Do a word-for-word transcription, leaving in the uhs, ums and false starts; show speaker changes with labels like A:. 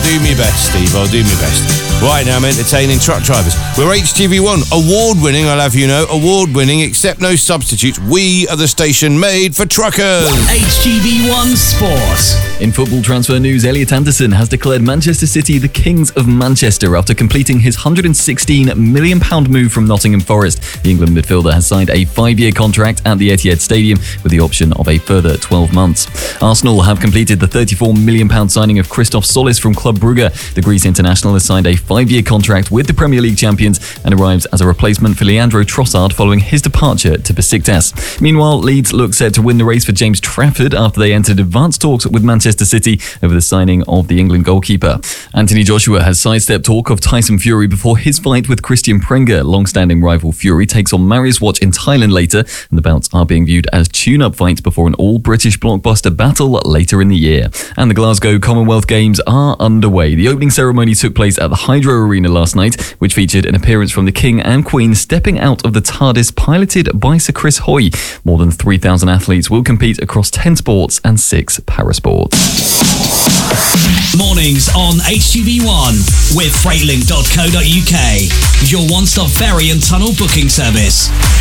A: do me best, Steve. I'll do me best. Right now, I'm entertaining truck drivers. We're H T V one, award-winning, I'll have you know, award-winning, accept no substitutes. We are the station made for truckers.
B: H T V one Sport.
C: In football transfer news, Elliot Anderson has declared Manchester City the Kings of Manchester after completing his one hundred sixteen million pounds move from Nottingham Forest. The England midfielder has signed a five-year contract at the Etihad Stadium with the option of a further twelve months. Arsenal have completed the thirty-four million pounds signing of Christoph Solis from Club Brugge. The Greece international has signed a five-year contract with the Premier League champions and arrives as a replacement for Leandro Trossard following his departure to Besiktas. Meanwhile, Leeds look set to win the race for James Trafford after they entered advanced talks with Manchester City over the signing of the England goalkeeper. Anthony Joshua has sidestepped talk of Tyson Fury before his fight with Christian Prenga. Long-standing rival Fury takes on Marius Watch in Thailand later, and the bouts are being viewed as tune-up fights before an all-British blockbuster battle later in the year. And the Glasgow Commonwealth Games are underway. The opening ceremony took place at the Hydro Arena last night, which featured an appearance from the King and Queen stepping out of the TARDIS piloted by Sir Chris Hoy. More than three thousand athletes will compete across ten sports and six parasports.
B: Mornings on H T V one with freightlink dot co dot uk, your one-stop ferry and tunnel booking service.